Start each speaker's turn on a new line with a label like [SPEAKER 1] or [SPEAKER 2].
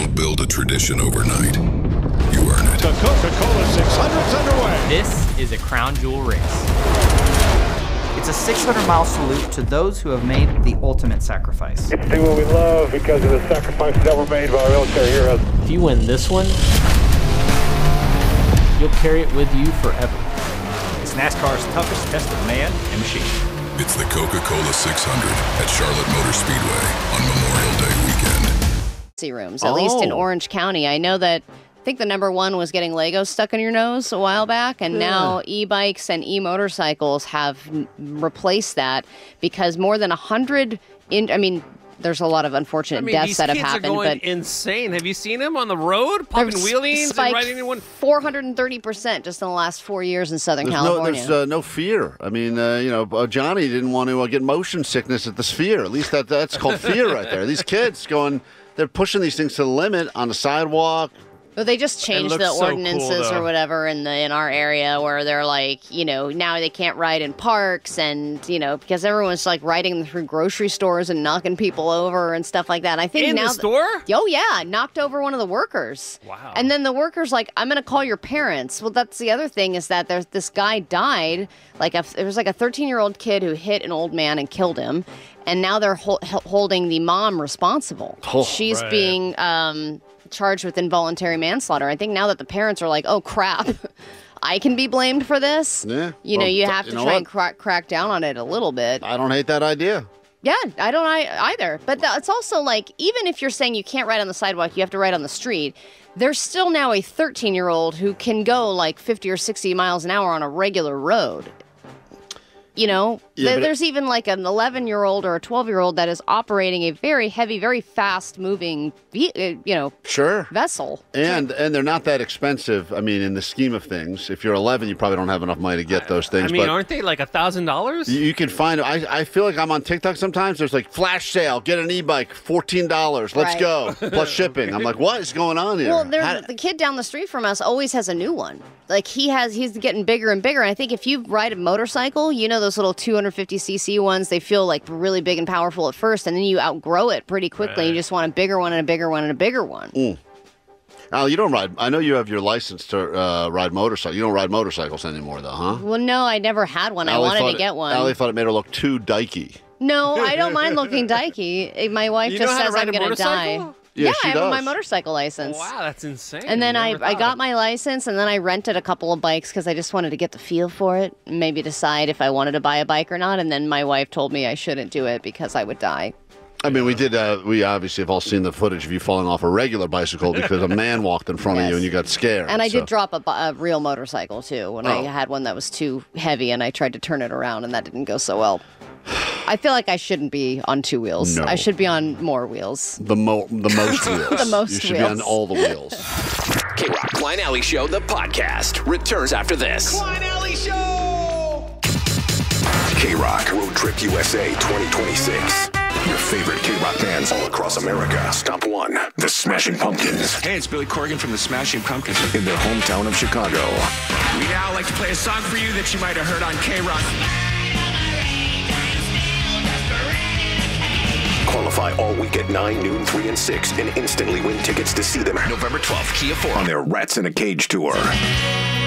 [SPEAKER 1] don't build a tradition overnight. You earn it.
[SPEAKER 2] The Coca-Cola 600's underway.
[SPEAKER 3] This is a crown jewel race. It's a 600-mile salute to those who have made the ultimate sacrifice.
[SPEAKER 4] It's do what we love because of the sacrifices that were made by our military heroes.
[SPEAKER 5] If you win this one, you'll carry it with you forever.
[SPEAKER 2] It's NASCAR's toughest test of man and machine.
[SPEAKER 1] It's the Coca-Cola 600 at Charlotte Motor Speedway on Memorial Day weekend.
[SPEAKER 6] Rooms, at least in Orange County. I know that I think the number one was getting Legos stuck in your nose a while back, and now e-bikes and e-motorcycles have replaced that because more than 100 there's a lot of unfortunate deaths that have happened.
[SPEAKER 7] These kids are going insane. Have you seen them on the road, popping wheelies and riding anyone?
[SPEAKER 6] 430% just in the last 4 years in Southern California.
[SPEAKER 8] There's no fear. I mean, Johnny didn't want to get motion sickness at the Sphere. At least that's called fear right there. These kids they're pushing these things to the limit on the sidewalk.
[SPEAKER 6] Well, they just changed the ordinances or whatever in our area where they're like, now they can't ride in parks and, because everyone's like riding through grocery stores and knocking people over and stuff like that. I think
[SPEAKER 7] in
[SPEAKER 6] now
[SPEAKER 7] the store?
[SPEAKER 6] Oh, yeah. Knocked over one of the workers.
[SPEAKER 7] Wow.
[SPEAKER 6] And then the worker's like, I'm going to call your parents. Well, that's the other thing is that there's this guy died. There was like a 13-year-old kid who hit an old man and killed him. And now they're holding the mom responsible. She's being charged with involuntary manslaughter. I think now that the parents are like, oh, crap, I can be blamed for this.
[SPEAKER 8] Yeah.
[SPEAKER 6] You have to try and crack down on it a little bit.
[SPEAKER 8] I don't hate that idea.
[SPEAKER 6] Yeah, I don't either. But it's also like, even if you're saying you can't ride on the sidewalk, you have to ride on the street, there's still now a 13-year-old who can go like 50 or 60 miles an hour on a regular road. There's even like an 11-year-old or a 12-year-old that is operating a very heavy, very fast-moving, vessel.
[SPEAKER 8] And they're not that expensive. I mean, in the scheme of things, if you're 11, you probably don't have enough money to get those things.
[SPEAKER 7] I mean, aren't they like $1,000?
[SPEAKER 8] You can find. I feel like I'm on TikTok sometimes. There's like flash sale, get an e-bike, $14. Let's go, plus shipping. I'm like, what is going on here?
[SPEAKER 6] Well, the kid down the street from us always has a new one. Like he's getting bigger and bigger. And I think if you ride a motorcycle, those little 250cc ones, they feel like really big and powerful at first, and then you outgrow it pretty quickly. Right. You just want a bigger one and a bigger one and a bigger one.
[SPEAKER 8] Al, you don't ride. I know you have your license to ride motorcycles. You don't ride motorcycles anymore, though, huh?
[SPEAKER 6] Well, no, I never had one. I wanted to get one.
[SPEAKER 8] Allie thought it made her look too dykey.
[SPEAKER 6] No, I don't mind looking dykey. My wife just says I'm going to die.
[SPEAKER 8] Yeah,
[SPEAKER 6] I have my motorcycle license.
[SPEAKER 7] Wow, that's insane.
[SPEAKER 6] And then I got my license, and then I rented a couple of bikes because I just wanted to get the feel for it, and maybe decide if I wanted to buy a bike or not. And then my wife told me I shouldn't do it because I would die.
[SPEAKER 8] I mean, we obviously have all seen the footage of you falling off a regular bicycle because a man walked in front of you and you got scared.
[SPEAKER 6] And I did drop a real motorcycle, too, when I had one that was too heavy, and I tried to turn it around, and that didn't go so well. I feel like I shouldn't be on two wheels. No. I should be on more wheels.
[SPEAKER 8] The most wheels.
[SPEAKER 6] The most
[SPEAKER 8] You should be on all the wheels.
[SPEAKER 9] K-Rock Klein Alley Show, the podcast, returns after this.
[SPEAKER 10] Klein Alley Show!
[SPEAKER 9] K-Rock Road Trip USA 2026. Your favorite K-Rock bands all across America. Stop one, the Smashing Pumpkins.
[SPEAKER 11] Hey, it's Billy Corgan from the Smashing Pumpkins.
[SPEAKER 9] In their hometown of Chicago.
[SPEAKER 11] We now like to play a song for you that you might have heard on K-Rock.
[SPEAKER 9] Qualify all week at 9, noon, 3, and 6 and instantly win tickets to see them November 12th, Kia 4 on their Rats in a Cage tour.